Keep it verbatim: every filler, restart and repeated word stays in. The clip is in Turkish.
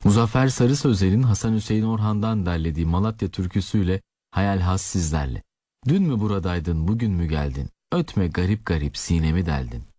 Muzaffer Sarı Sözer'in Hasan Hüseyin Orhan'dan derlediği Malatya türküsüyle Hayal Has sizlerle. Dün mü buradaydın, bugün mü geldin? Ötme garip garip sinemi deldin.